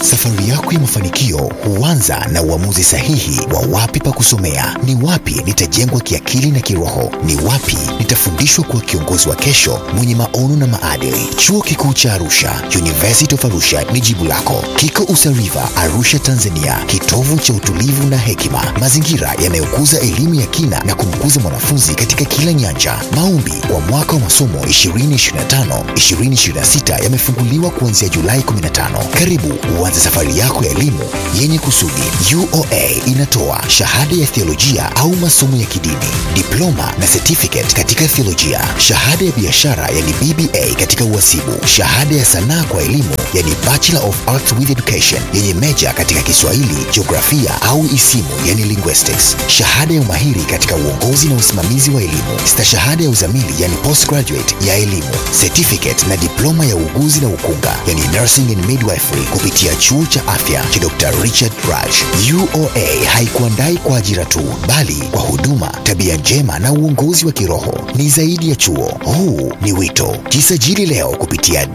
Safari yako ya mafanikio huanza na uamuzi sahihi wa wapi pa kusomea, ni wapi nitajengwa kiakili na kiroho, ni wapi nitafundishwa kuwa kiongozi wa kesho mwenye maono na maadili. Chuo Kikuu cha Arusha, University of Arusha ni jibu lako. Kiko Usariva, Arusha, Tanzania, kitovu cha utulivu na hekima, mazingira yanayokuza elimu ya kina na kumkuza mwanafunzi katika kila nyanja. Maombi kwa mwaka wa masomo 2025-2026 yamefunguliwa kuanzia Julai 15. Karibu uanze safari yako ya elimu yenye kusudi. UoA inatoa shahada ya theolojia au masomo ya kidini, diploma na certificate katika theolojia, shahada ya biashara yani BBA katika uhasibu, shahada ya sanaa kwa elimu yani Bachelor of Arts with Education yenye meja katika Kiswahili, jiografia au isimu yani linguistics, shahada ya umahiri katika uongozi na usimamizi wa elimu, stashahada ya uzamili yani postgraduate ya elimu, certificate na diploma ya uuguzi na ukunga yani nursing and midwifery kupitia chuo cha afya cha Dr. Richard Raj. UoA haikuandai kwa ajira tu, bali kwa huduma, tabia njema na uongozi wa kiroho. Ni zaidi ya chuo, huu ni wito. Jisajili leo kupitia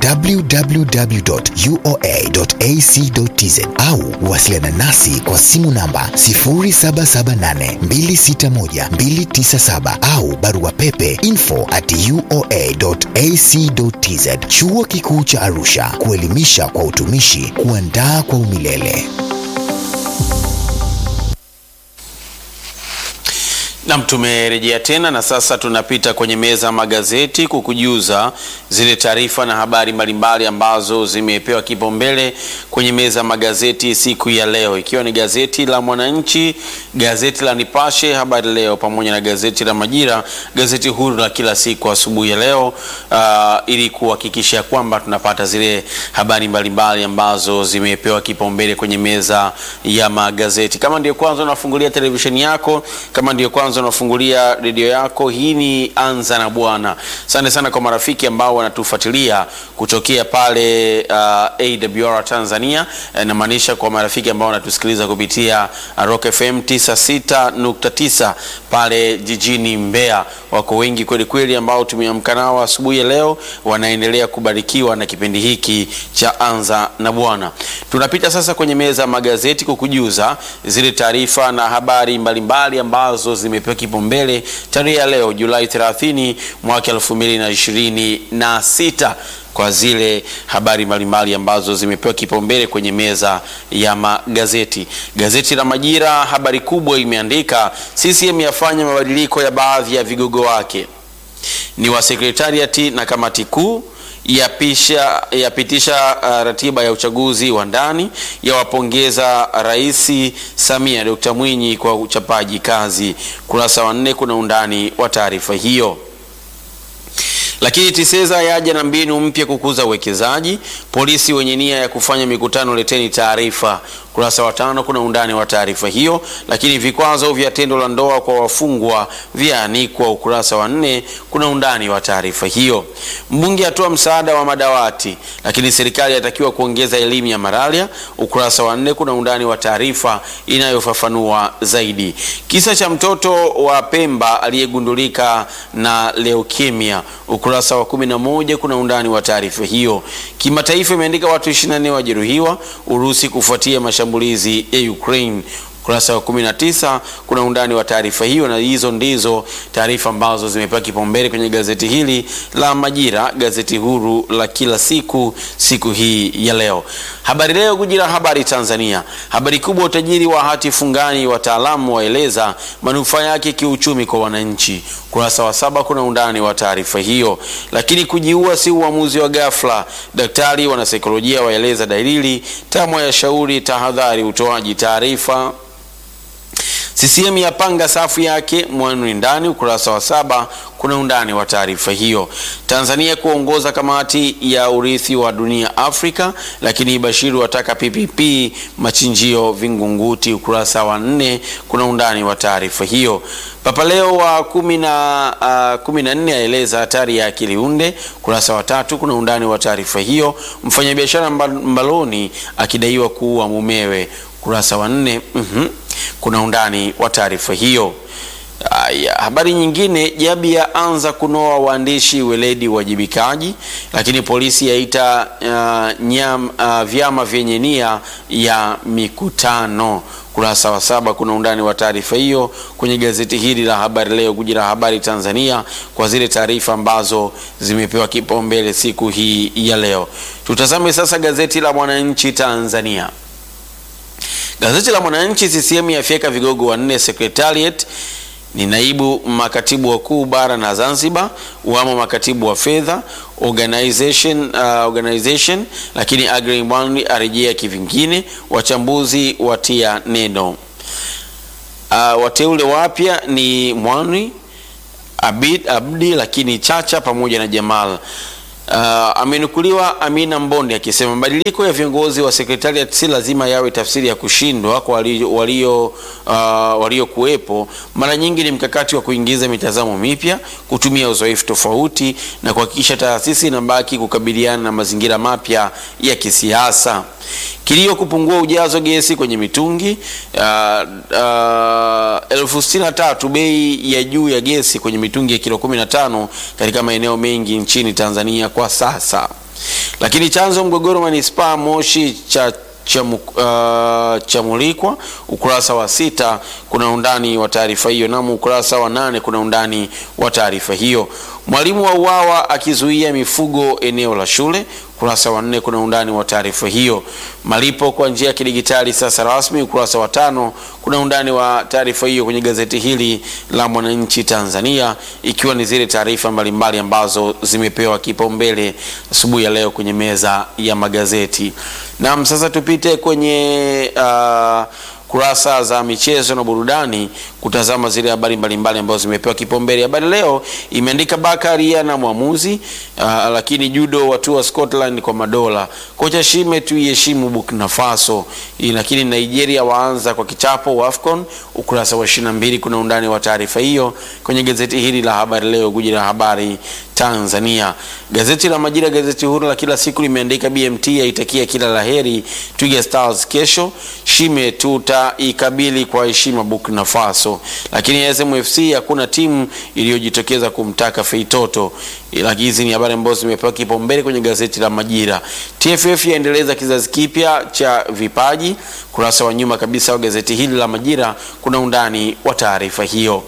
www.uoa.ac.tz au wasiliana nasi kwa simu namba 0778261297 au barua pepe info@uoa.ac.tz. Chuo Kikuu cha Arusha, kuelimisha kwa utumishi, kuandaa kwa umilele. Na tumerejea tena na sasa tunapita kwenye meza magazeti kukujuza zile taarifa na habari mbalimbali ambazo zimepewa kipaumbele kwenye meza magazeti siku ya leo, ikiwa ni gazeti la Mwananchi, gazeti la Nipashe, Habari Leo pamoja na gazeti la Majira, gazeti huru la kila siku asubuhi ya leo, ili kuhakikisha kwamba tunapata zile habari mbalimbali ambazo zimepewa kipaumbele kwenye meza ya magazeti. Kama ndio kwanza unafungulia televisheni yako, kama ndio kwanza unafungulia redio yako, hii ni Anza na Bwana. Asante sana kwa marafiki ambao wanatufuatilia kutokea pale AWR Tanzania, na maanisha kwa marafiki ambao wanatusikiliza kupitia Rock FM 96.9 pale jijini Mbeya. Wako wengi kweli kweli ambao tumeamka nao asubuhi ya leo, wanaendelea kubarikiwa na kipindi hiki cha Anza na Bwana. Tunapita sasa kwenye meza magazeti kukujuza zile taarifa na habari mbalimbali ambazo zimepewa kipaumbele tarehe ya leo Julai 30 mwaka 2026, kwa zile habari mbalimbali ambazo zimepewa kipaumbele kwenye meza ya magazeti. Gazeti la Majira, habari kubwa imeandika CCM yafanya mabadiliko ya baadhi ya vigogo wake, ni wa sekretariati na kamati kuu, yapitisha ratiba ya uchaguzi wa ndani, yawapongeza Rais Samia Dr. Mwinyi kwa uchapaji kazi. Kurasa wa 4 kuna undani wa taarifa hiyo. Lakini TISEZA yaja na mbinu mpya kukuza uwekezaji, polisi wenye nia ya kufanya mikutano leteni taarifa. Kurasa wa 5 kuna undani wa taarifa hiyo. Lakini vikwazo vya tendo la ndoa kwa wafungwa vyaanikwa. Ukurasa wa 4 kuna undani wa taarifa hiyo. Mbunge atoa msaada wa madawati, lakini serikali yatakiwa kuongeza elimu ya malaria. Ukurasa wa 4 kuna undani wa taarifa inayofafanua zaidi. Kisa cha mtoto wa Pemba aliyegundulika na leukemia. Ukurasa wa 11 kuna undani wa taarifa hiyo. Kimataifa imeandika watu 24 wajeruhiwa Urusi kufuatia mashambulizi ya Ukraine. Kurasa wa 19 kuna undani wa taarifa hiyo, na hizo ndizo taarifa ambazo zimepewa kipaumbele kwenye gazeti hili la Majira, gazeti huru la kila siku hii ya leo. Habari Leo, Gujira habari Tanzania. Habari kubwa, utajiri wa hati fungani, wataalamu waeleza manufaa yake kiuchumi kwa wananchi. Kurasa wa 7 kuna undani wa taarifa hiyo. Lakini kujiua si uamuzi wa ghafla, daktari wanasaikolojia waeleza dalili, TAMWA ya shauri tahadhari utoaji taarifa. CCM yapanga safu yake mwani ndani. Ukurasa wa 7 kuna undani wa taarifa hiyo. Tanzania kuongoza kamati ya urithi wa dunia Afrika, lakini Bashiru wataka PPP machinjio Vingunguti. Ukurasa wa 4 kuna undani wa taarifa hiyo. Papa Leo wa 14 aeleza hatari ya akili unde. Ukurasa wa 3 kuna undani wa taarifa hiyo. Mfanyabiashara mbaloni akidaiwa kuua mumewe. Ukurasa wa 4 kuna undani wa taarifa hiyo. Habari nyingine, Jabia anza kunoa waandishi weledi wajibikaji, lakini polisi yaita vyama vyenye nia ya mikutano. Kurasa wa 7 kuna undani wa taarifa hiyo kwenye gazeti hili la Habari Leo, guji la habari Tanzania, kwa zile taarifa ambazo zimepewa kipaumbele siku hii ya leo. Tutazame sasa gazeti la Mwananchi Tanzania. Gazeti la Mwananchi, CCM yafyeka vigogo 4 secretariat, ni naibu makatibu wakuu bara na Zanzibar, wamo makatibu wa fedha, organization, lakini Agri Mwani arejea kivingine, wachambuzi watia neno. Wateule wapya ni Mwani, Abdi, lakini Chacha pamoja na Jamal. Amenukuliwa Amina Mbondi akisema mabadiliko ya viongozi wa sekretariat si lazima yawe tafsiri ya kushindwa kwa walio kuwepo. Mara nyingi ni mkakati wa kuingiza mitazamo mipya, kutumia uzoefu tofauti na kuhakikisha taasisi inabaki kukabiliana na mazingira mapya ya kisiasa. Kilio kupungua ujazo gesi kwenye mitungi 63,000 bei ya juu ya gesi kwenye mitungi ya kilo 15 katika maeneo mengi nchini Tanzania kwa sasa. Lakini chanzo mgogoro manispaa Moshi chamulikwa. Ukurasa wa 6 kuna undani wa taarifa hiyo, na ukurasa wa 8 kuna undani wa taarifa hiyo. Mwalimu wa uawa akizuia mifugo eneo la shule. Ukurasa wa 4 kuna undani wa taarifa hiyo. Malipo kwa njia ya kidigitali sasa rasmi. Ukurasa wa 5 kuna undani wa taarifa hiyo kwenye gazeti hili la Mwananchi Tanzania, ikiwa ni zile taarifa mbalimbali ambazo zimepewa kipaumbele asubuhi ya leo kwenye meza ya magazeti. Na sasa tupite kwenye kurasa za michezo na burudani kutazama zile habari mbalimbali ambazo zimepewa kipaumbele. Habari Leo imeandika Bakaria na mwamuzi, lakini judo watua Scotland kwa madola. Kocha Shime tuiheshimu Burkina Faso. Lakini Nigeria waanza kwa kichapo wa AFCON. Ukurasa wa 22 kuna undani wa taarifa hiyo kwenye gazeti hili la Habari Leo, guji la habari Tanzania. Gazeti la Majira, gazeti huru la kila siku, limeandika BMT yaitakia kila laheri Twiga Stars kesho. Shime ikabili kwa heshima Burkina Faso. Lakini SMFC hakuna timu iliyojitokeza kumtaka Feitoto. Lakini hizi ni habari ambazo zimepewa kipaumbele kwenye gazeti la Majira. TFF yaendeleza kizazi kipya cha vipaji. Kurasa wa nyuma kabisa wa gazeti hili la Majira kuna undani wa taarifa hiyo.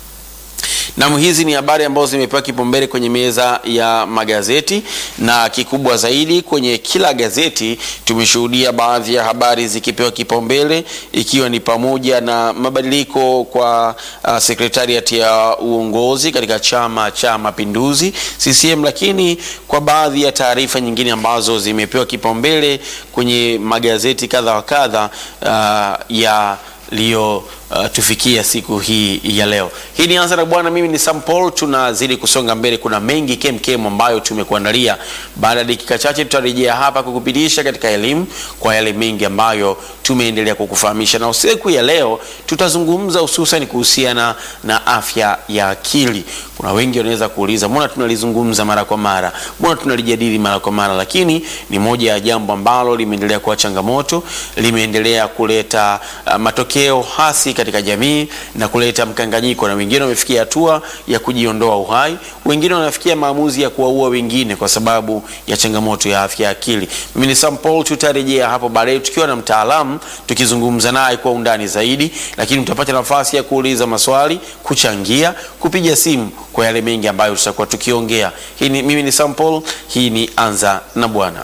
Na hizi ni habari ambazo zimepewa kipaumbele kwenye meza ya magazeti, na kikubwa zaidi kwenye kila gazeti tumeshuhudia baadhi ya habari zikipewa kipaumbele, ikiwa ni pamoja na mabadiliko kwa sekretariat ya uongozi katika Chama cha Mapinduzi CCM, lakini kwa baadhi ya taarifa nyingine ambazo zimepewa kipaumbele kwenye magazeti kadha wa kadha ya leo tufikia siku hii ya leo. Hii ni Anza na Bwana, mimi ni Sam Paul. Tunazidi kusonga mbele, kuna mengi kemkem ambayo tumekuandalia. Baada ya dakika chache tutarejea hapa kukupitisha katika elimu kwa yale mengi ambayo tumeendelea kukufahamisha. Na usiku ya leo tutazungumza hususan kuhusiana na afya ya akili. Kuna wengi wanaweza kuuliza, mbona tunalizungumza mara kwa mara, mbona tunalijadili mara kwa mara? Lakini ni moja ya jambo ambalo limeendelea kuwa changamoto, limeendelea kuleta matokeo hasi katika jamii na kuleta mkanganyiko, na wengine wamefikia hatua ya kujiondoa uhai, wengine wanafikia maamuzi ya kuwaua wengine kwa sababu ya changamoto ya afya ya akili. Mimi ni Sam Paul, tutarejea hapo baadaye tukiwa na mtaalamu tukizungumza naye kwa undani zaidi, lakini mtapata nafasi ya kuuliza maswali, kuchangia, kupiga simu kwa yale mengi ambayo tutakuwa tukiongea. Mimi ni Sam Paul, hii ni Anza na Bwana.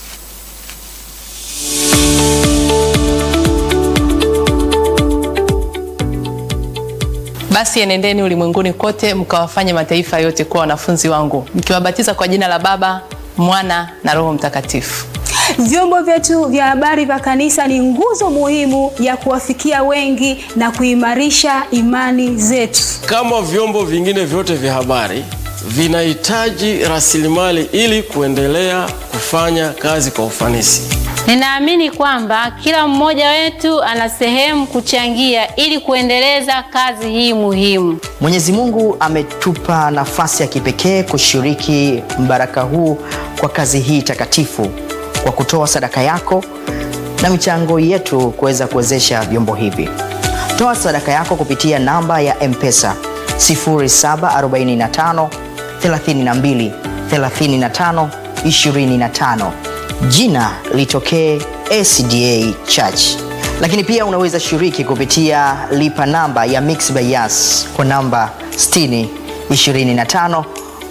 Basi enendeni ulimwenguni kote mkawafanye mataifa yote kuwa wanafunzi wangu, mkiwabatiza kwa jina la Baba, Mwana na Roho Mtakatifu. Vyombo vyetu vya habari vya kanisa ni nguzo muhimu ya kuwafikia wengi na kuimarisha imani zetu. Kama vyombo vingine vyote vya habari vinahitaji rasilimali ili kuendelea kufanya kazi kwa ufanisi. Ninaamini kwamba kila mmoja wetu ana sehemu kuchangia ili kuendeleza kazi hii muhimu. Mwenyezi Mungu ametupa nafasi ya kipekee kushiriki mbaraka huu kwa kazi hii takatifu kwa kutoa sadaka yako na michango yetu kuweza kuwezesha vyombo hivi. Toa sadaka yako kupitia namba ya M-Pesa 0745 32 35 25. Jina litokee SDA Church. Lakini pia unaweza shiriki kupitia lipa namba ya Mixx by Yas kwa namba 60 25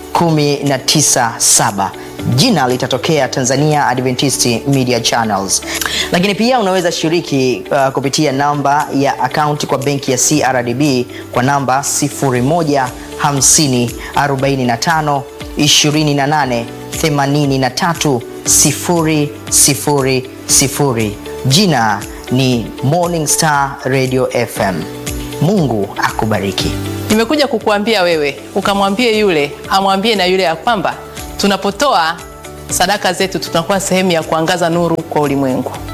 197. Jina litatokea Tanzania Adventist Media Channels. Lakini pia unaweza shiriki kupitia namba ya akaunti kwa benki ya CRDB kwa namba 0150 45 28 83 000. Jina ni Morning Star Radio FM. Mungu akubariki. Nimekuja kukuambia wewe ukamwambie yule, amwambie na yule ya kwamba tunapotoa sadaka zetu tunakuwa sehemu ya kuangaza nuru kwa ulimwengu.